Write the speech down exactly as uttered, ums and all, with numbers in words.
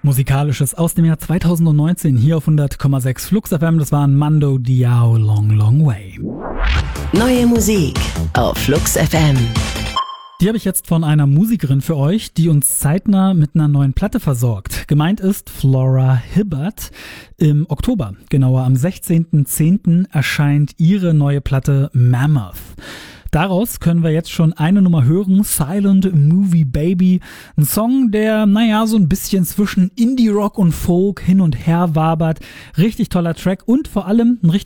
Musikalisches aus dem Jahr zweitausendneunzehn hier auf hundert Komma sechs Flux F M. Das war Mando Diao, Long Long Way. Neue Musik auf Flux F M. Die habe ich jetzt von einer Musikerin für euch, die uns zeitnah mit einer neuen Platte versorgt. Gemeint ist Flora Hibbert. Im Oktober, genauer am sechzehnten zehnten erscheint ihre neue Platte Mammoth. Daraus können wir jetzt schon eine Nummer hören, Silent Movie Baby. Ein Song, der, naja, so ein bisschen zwischen Indie-Rock und Folk hin und her wabert. Richtig toller Track und vor allem ein richtig